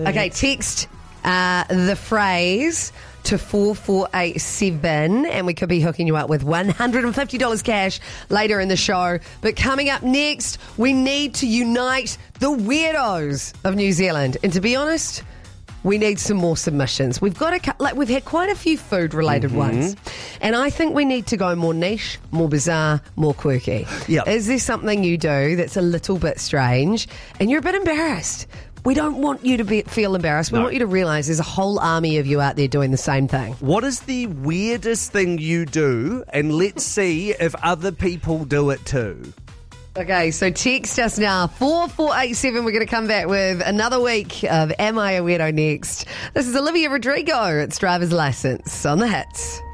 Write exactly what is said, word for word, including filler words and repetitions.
Okay, text uh, the phrase to four four eight seven and we could be hooking you up with one hundred fifty dollars cash later in the show. But coming up next, we need to unite the weirdos of New Zealand. And to be honest, we need some more submissions. We've got a, like we've had quite a few food-related mm-hmm. ones, and I think we need to go more niche, more bizarre, more quirky. Yep. Is there something you do that's a little bit strange, and you're a bit embarrassed? We don't want you to be, feel embarrassed. We no. want you to realise there's a whole army of you out there doing the same thing. What is the weirdest thing you do? And let's see if other people do it too. Okay, so text us now, four four eight seven. We're going to come back with another week of Am I a Weirdo next. This is Olivia Rodrigo. It's Driver's License on the Hits.